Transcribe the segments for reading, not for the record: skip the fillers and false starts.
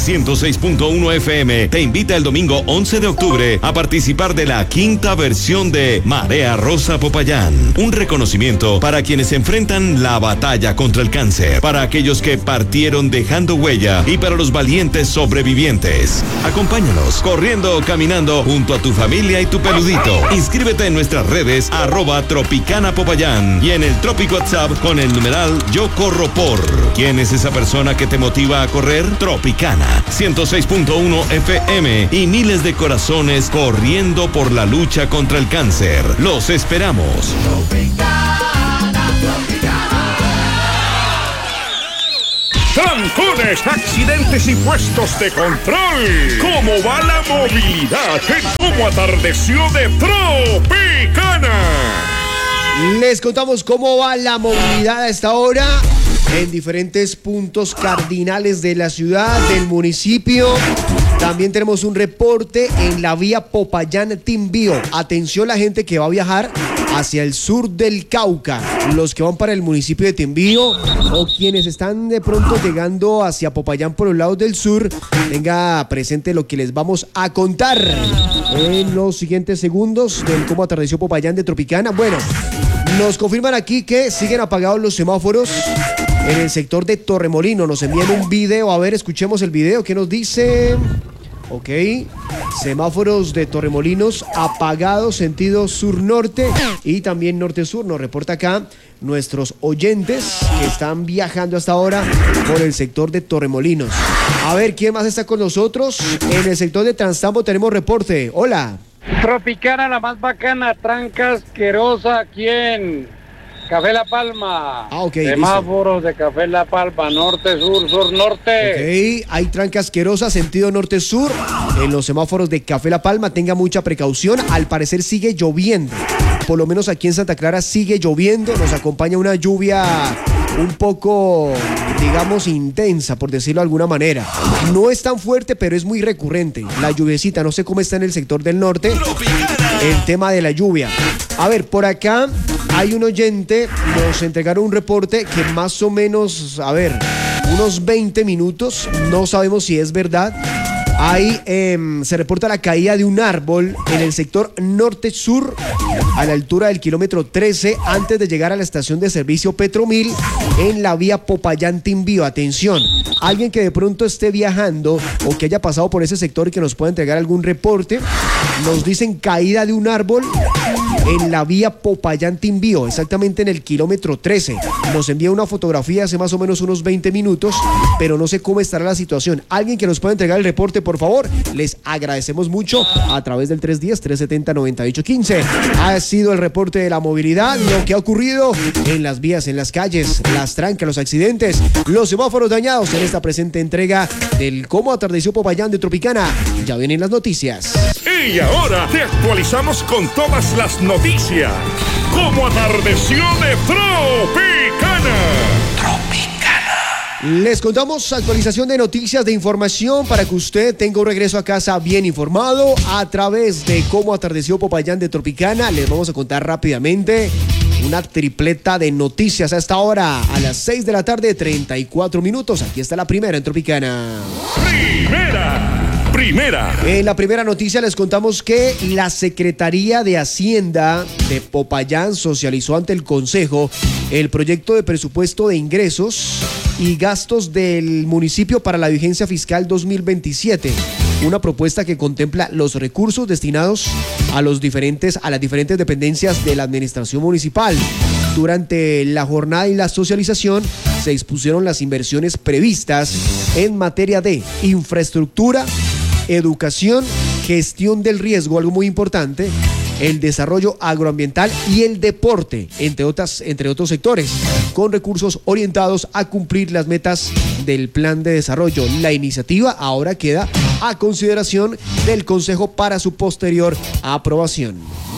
106.1 FM te invita el domingo 11 de octubre a participar de la quinta versión de Marea Rosa Popayán. Un reconocimiento para quienes enfrentan la batalla contra el cáncer, para aquellos que partieron dejando huella y para los valientes sobrevivientes. Acompáñanos corriendo o caminando junto a tu familia y tu peludito. Inscríbete en nuestras redes @Tropicana Popayán y en el Tropic WhatsApp con el numeral Yo Corro Por. ¿Quién es esa persona que te motiva a correr? Tropicana 106.1 FM y miles de corazones corriendo por la lucha contra el cáncer. Los esperamos. Trancones, accidentes y puestos de control. ¿Cómo va la movilidad? ¿Cómo atardeció de Tropicana? Les contamos cómo va la movilidad a esta hora en diferentes puntos cardinales de la ciudad, del municipio. También tenemos un reporte en la vía Popayán-Timbío. Atención la gente que va a viajar hacia el sur del Cauca, los que van para el municipio de Timbío o quienes están de pronto llegando hacia Popayán por los lados del sur, tenga presente lo que les vamos a contar en los siguientes segundos del cómo atardeció Popayán de Tropicana. Bueno, nos confirman aquí que siguen apagados los semáforos en el sector de Torremolino. Nos envían un video, a ver, escuchemos el video. ¿Qué nos dice? Ok, semáforos de Torremolinos apagados, sentido sur-norte y también norte-sur. Nos reporta acá nuestros oyentes que están viajando hasta ahora por el sector de Torremolinos. A ver, ¿quién más está con nosotros? En el sector de Transtambo tenemos reporte. Hola. Tropicana, la más bacana, tranca asquerosa aquí en Café La Palma. Semáforos de Café La Palma, norte, sur, sur, norte. Ok, hay tranca asquerosa, sentido norte-sur en los semáforos de Café La Palma. Tenga mucha precaución. Al parecer sigue lloviendo. Por lo menos aquí en Santa Clara sigue lloviendo. Nos acompaña una lluvia un poco, digamos, intensa, por decirlo de alguna manera. No es tan fuerte, pero es muy recurrente. La lluviecita, no sé cómo está en el sector del norte el tema de la lluvia. A ver, por acá hay un oyente, nos entregaron un reporte que más o menos, a ver, unos 20 minutos, no sabemos si es verdad. Ahí se reporta la caída de un árbol en el sector norte-sur, a la altura del kilómetro 13, antes de llegar a la estación de servicio Petromil, en la vía Popayán-Timbío. Atención, alguien que de pronto esté viajando o que haya pasado por ese sector y que nos pueda entregar algún reporte, nos dicen caída de un árbol en la vía Popayán-Timbío, exactamente en el kilómetro 13. Nos envía una fotografía hace más o menos unos 20 minutos, pero no sé cómo estará la situación. Alguien que nos pueda entregar el reporte, por favor, les agradecemos mucho a través del 310-370-9815. Ha sido el reporte de la movilidad, lo que ha ocurrido en las vías, en las calles, las trancas, los accidentes, los semáforos dañados en esta presente entrega del Cómo Atardeció Popayán de Tropicana. Ya vienen las noticias. Y ahora te actualizamos con todas las noticias. Cómo atardeció de Tropicana. Les contamos actualización de noticias, de información para que usted tenga un regreso a casa bien informado a través de Cómo Atardeció Popayán de Tropicana. Les vamos a contar rápidamente una tripleta de noticias a esta hora, a las 6 de la tarde, 34 minutos. Aquí está la primera en Tropicana. Primera. En la primera noticia les contamos que la Secretaría de Hacienda de Popayán socializó ante el Consejo el proyecto de presupuesto de ingresos y gastos del municipio para la vigencia fiscal 2027. Una propuesta que contempla los recursos destinados a las diferentes dependencias de la administración municipal. Durante la jornada y la socialización se expusieron las inversiones previstas en materia de infraestructura, educación, gestión del riesgo, algo muy importante, el desarrollo agroambiental y el deporte, entre otros sectores, con recursos orientados a cumplir las metas del plan de desarrollo. La iniciativa ahora queda a consideración del Consejo para su posterior aprobación.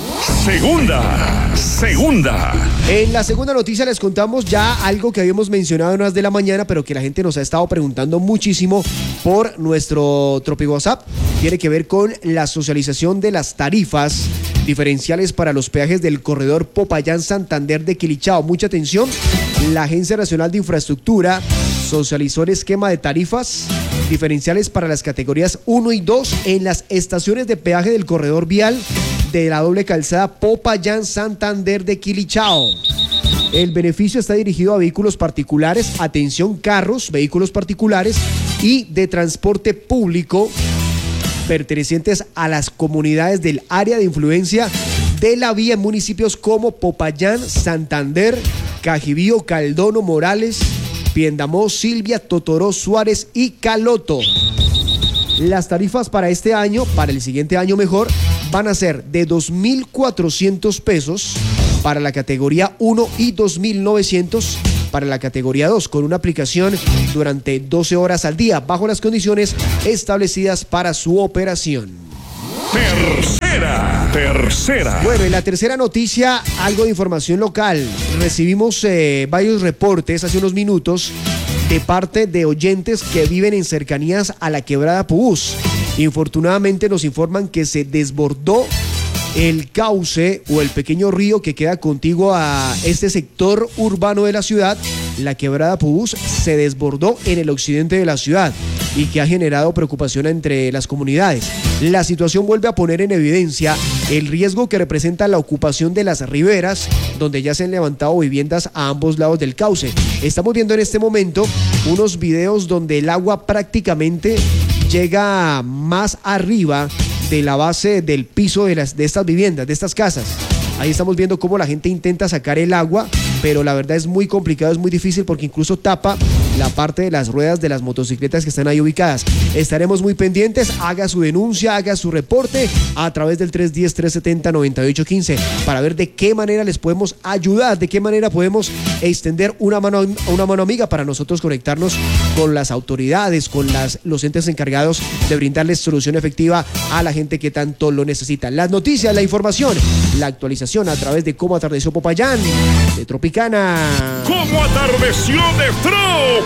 Segunda. En la segunda noticia les contamos ya algo que habíamos mencionado en horas de la mañana, pero que la gente nos ha estado preguntando muchísimo por nuestro Tropi WhatsApp. Tiene que ver con la socialización de las tarifas diferenciales para los peajes del corredor Popayán-Santander de Quilichao. Mucha atención, la Agencia Nacional de Infraestructura socializó el esquema de tarifas diferenciales para las categorías 1 y 2 en las estaciones de peaje del corredor vial de la doble calzada Popayán-Santander de Quilichao. El beneficio está dirigido a vehículos particulares, atención, carros, vehículos particulares y de transporte público pertenecientes a las comunidades del área de influencia de la vía en municipios como Popayán, Santander, Cajibío, Caldono, Morales, Piendamó, Silvia, Totoró, Suárez y Caloto. Las tarifas para este año, para el siguiente año mejor, van a ser de 2.400 pesos para la categoría 1 y 2.900 para la categoría 2, con una aplicación durante 12 horas al día, bajo las condiciones establecidas para su operación. Tercera. Bueno, en la tercera noticia, algo de información local. Recibimos varios reportes hace unos minutos de parte de oyentes que viven en cercanías a la quebrada Pubús. Infortunadamente nos informan que se desbordó el cauce o el pequeño río que queda contiguo a este sector urbano de la ciudad. La quebrada Pubús se desbordó en el occidente de la ciudad y que ha generado preocupación entre las comunidades. La situación vuelve a poner en evidencia el riesgo que representa la ocupación de las riberas, donde ya se han levantado viviendas a ambos lados del cauce. Estamos viendo en este momento unos videos donde el agua prácticamente llega más arriba de la base del piso de estas viviendas, de estas casas. Ahí estamos viendo cómo la gente intenta sacar el agua, pero la verdad es muy complicado, es muy difícil porque incluso tapa la parte de las ruedas de las motocicletas que están ahí ubicadas. Estaremos muy pendientes, haga su denuncia, haga su reporte a través del 310-370-9815 para ver de qué manera les podemos ayudar, de qué manera podemos extender una mano amiga para nosotros conectarnos con las autoridades, con los entes encargados de brindarles solución efectiva a la gente que tanto lo necesita. Las noticias, la información, la actualización a través de Cómo Atardeció Popayán, de Tropicana. ¿Cómo atardeció de Tropicana?